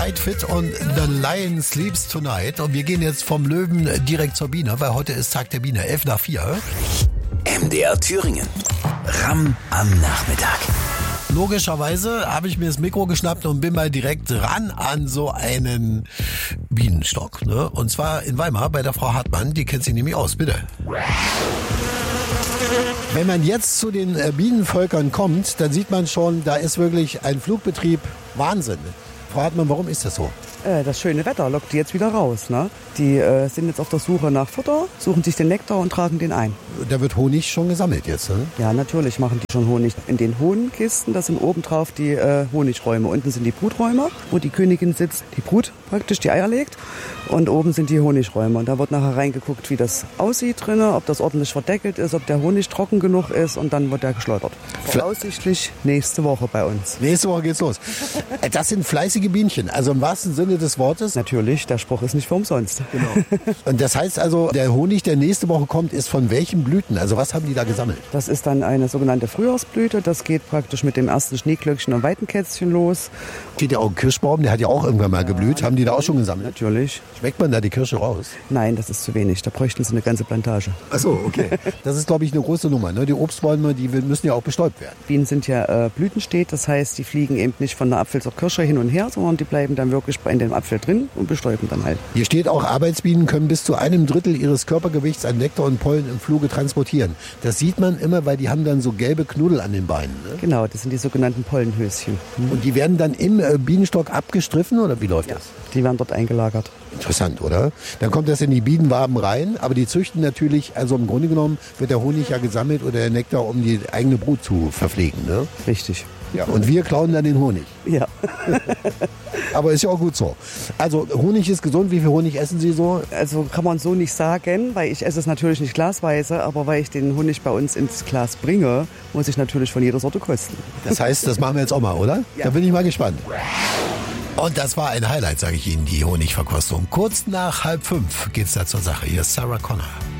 Tight Fit und The Lion Sleeps Tonight. Und wir gehen jetzt vom Löwen direkt zur Biene, weil heute ist Tag der Biene, 11:04. MDR Thüringen. Ramm am Nachmittag. Logischerweise habe ich mir das Mikro geschnappt und bin mal direkt ran an so einen Bienenstock. Ne? Und zwar in Weimar bei der Frau Hartmann, die kennt sich nämlich aus. Bitte. Wenn man jetzt zu den Bienenvölkern kommt, dann sieht man schon, da ist wirklich ein Flugbetrieb Wahnsinn. Frau Hartmann, warum ist das so? Das schöne Wetter lockt die jetzt wieder raus. Ne? Die sind jetzt auf der Suche nach Futter, suchen sich den Nektar und tragen den ein. Da wird Honig schon gesammelt jetzt, ne? Ja, natürlich machen die schon Honig. In den hohen Kisten, das sind obendrauf die Honigräume. Unten sind die Bruträume, wo die Königin sitzt, die Brut praktisch die Eier legt. Und oben sind die Honigräume. Und da wird nachher reingeguckt, wie das aussieht drinnen, ob das ordentlich verdeckelt ist, ob der Honig trocken genug ist. Und dann wird der geschleudert. Voraussichtlich nächste Woche bei uns. Nächste Woche geht's los. Das sind fleißige Bienchen, also im wahrsten Sinne des Wortes. Natürlich, der Spruch ist nicht für umsonst. Genau. Und das heißt also, der Honig, der nächste Woche kommt, ist von welchen Blüten? Also was haben die da gesammelt? Das ist dann eine sogenannte Frühjahrsblüte. Das geht praktisch mit dem ersten Schneeglöckchen und Weidenkätzchen los. Steht ja auch ein Kirschbaum, der hat ja auch irgendwann mal geblüht. Haben die da auch schon gesammelt? Natürlich. Schmeckt man da die Kirsche raus? Nein, das ist zu wenig. Da bräuchten sie eine ganze Plantage. Ach so, okay. Das ist, glaube ich, eine große Nummer. Ne? Die Obstbäume, die müssen ja auch bestäubt werden. Bienen sind ja blütenstet. Das heißt, die fliegen eben nicht von der Apfel zur Kirsche hin und her, sondern die bleiben dann wirklich in dem Apfel drin und bestäuben dann halt. Hier steht auch, Arbeitsbienen können bis zu 1/3 ihres Körpergewichts an Nektar und Pollen im Fluge transportieren. Das sieht man immer, weil die haben dann so gelbe Knuddel an den Beinen. Ne? Genau, das sind die sogenannten Pollenhöschen. Und die werden dann im Bienenstock abgestriffen oder wie läuft das? Die werden dort eingelagert. Interessant, oder? Dann kommt das in die Bienenwaben rein, aber die züchten natürlich, also im Grunde genommen wird der Honig ja gesammelt oder der Nektar, um die eigene Brut zu verpflegen. Ne? Richtig. Ja, und wir klauen dann den Honig. Ja. Aber ist ja auch gut so. Also Honig ist gesund. Wie viel Honig essen Sie so? Also kann man so nicht sagen, weil ich esse es natürlich nicht glasweise, aber weil ich den Honig bei uns ins Glas bringe, muss ich natürlich von jeder Sorte kosten. Das heißt, das machen wir jetzt auch mal, oder? Ja. Da bin ich mal gespannt. Und das war ein Highlight, sage ich Ihnen, die Honigverkostung. Kurz nach 4:30 geht's da zur Sache. Hier ist Sarah Connor.